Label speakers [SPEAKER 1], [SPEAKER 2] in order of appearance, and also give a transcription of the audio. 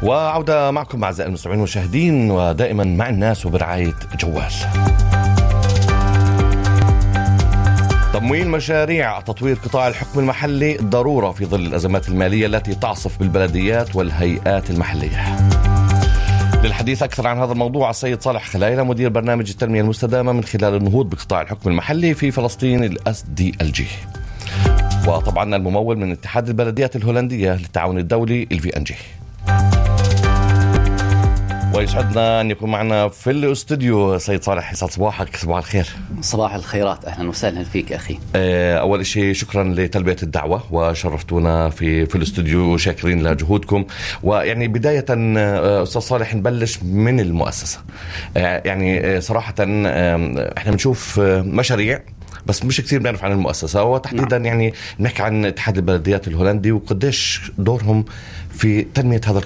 [SPEAKER 1] وعودة معكم أعزائي المستمعين والمشاهدين، ودائما مع الناس وبرعاية جوال. تمويل مشاريع تطوير قطاع الحكم المحلي ضرورة في ظل الأزمات المالية التي تعصف بالبلديات والهيئات المحلية. للحديث أكثر عن هذا الموضوع السيد صالح خلايلة مدير برنامج التنمية المستدامة من خلال النهوض بقطاع الحكم المحلي في فلسطين SDLG، وطبعا الممول من اتحاد البلديات الهولندية للتعاون الدولي VNG. ويسعدنا أن يكون معنا في الاستوديو سيد صالح. يسعد صباحك. صباح الخير.
[SPEAKER 2] صباح الخيرات، أهلا وسهلا فيك أخي.
[SPEAKER 1] أول شيء شكرا لتلبية الدعوة وشرفتونا في الاستوديو، شاكرين لجهودكم. ويعني بداية أستاذ صالح نبلش من المؤسسة. يعني صراحة احنا بنشوف مشاريع بس مش كثير بنعرف عن المؤسسة، وتحديدا يعني نحكي عن اتحاد البلديات الهولندي وقديش دورهم في تنمية هذا